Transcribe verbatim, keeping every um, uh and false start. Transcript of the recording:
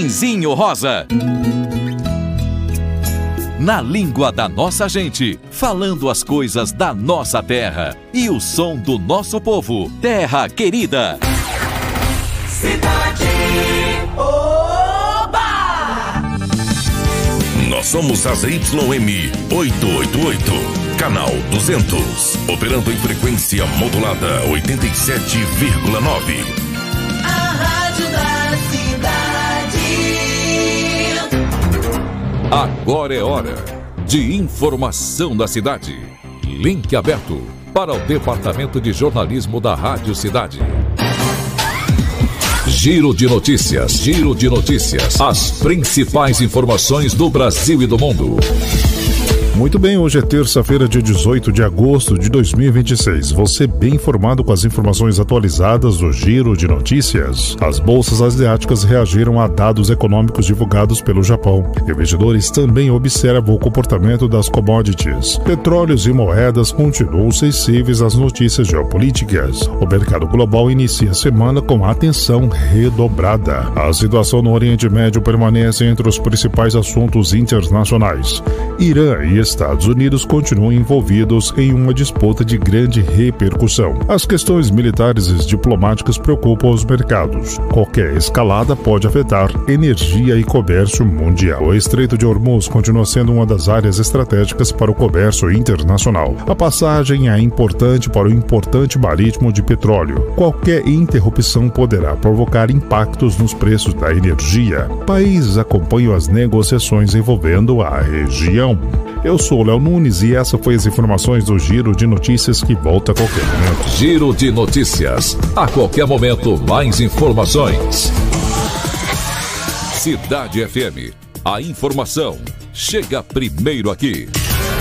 Benzinho Rosa. Na língua da nossa gente, falando as coisas da nossa terra e o som do nosso povo. Terra querida. Cidade Oba! Nós somos a Z Y M oitocentos e oitenta e oito, canal duzentos, operando em frequência modulada oitenta e sete vírgula nove. A rádio da cidade. Agora é hora de informação da cidade. Link aberto para o Departamento de Jornalismo da Rádio Cidade. Giro de notícias, giro de notícias. As principais informações do Brasil e do mundo. Muito bem, hoje é terça-feira, dia dezoito de agosto de dois mil e vinte e seis. Você bem informado com as informações atualizadas do Giro de Notícias. As bolsas asiáticas reagiram a dados econômicos divulgados pelo Japão. Investidores também observam o comportamento das commodities. Petróleos e moedas continuam sensíveis às notícias geopolíticas. O mercado global inicia a semana com atenção redobrada. A situação no Oriente Médio permanece entre os principais assuntos internacionais. Irã e Estados Unidos continuam envolvidos em uma disputa de grande repercussão. As questões militares e diplomáticas preocupam os mercados. Qualquer escalada pode afetar energia e comércio mundial. O Estreito de Hormuz continua sendo uma das áreas estratégicas para o comércio internacional. A passagem é importante para o importante marítimo de petróleo. Qualquer interrupção poderá provocar impactos nos preços da energia. Países acompanham as negociações envolvendo a região. Eu sou o Léo Nunes e essa foi as informações do Giro de Notícias que volta a qualquer momento. Giro de Notícias. A qualquer momento, mais informações. Cidade F M. A informação chega primeiro aqui.